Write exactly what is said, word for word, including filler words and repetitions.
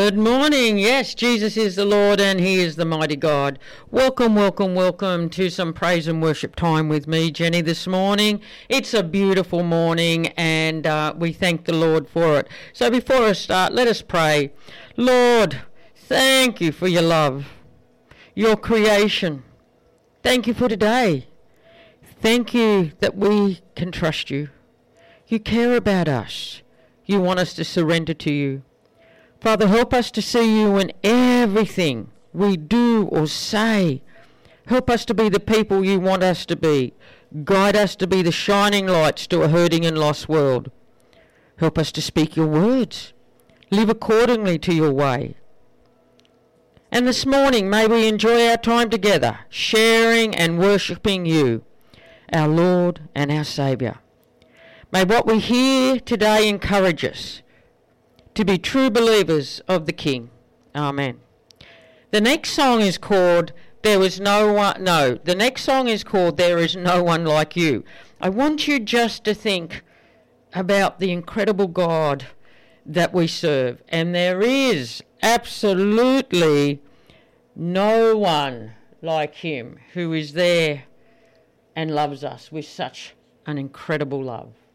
Good morning. Yes, Jesus is the Lord and he is the mighty God. Welcome, welcome, welcome to some praise and worship time with me, Jenny, this morning. It's a beautiful morning and uh, we thank the Lord for it. So before I start, let us pray. Lord, thank you for your love, your creation. Thank you for today. Thank you that we can trust you. You care about us. You want us to surrender to you. Father, help us to see you in everything we do or say. Help us to be the people you want us to be. Guide us to be the shining lights to a hurting and lost world. Help us to speak your words. Live accordingly to your way. And this morning, may we enjoy our time together, sharing and worshipping you, our Lord and our Saviour. May what we hear today encourage us to be true believers of the King. Amen. The next song is called There Is No One, no, the next song is called There Is No One Like You. I want you just to think about the incredible God that we serve. And there is absolutely no one like him who is there and loves us with such an incredible love.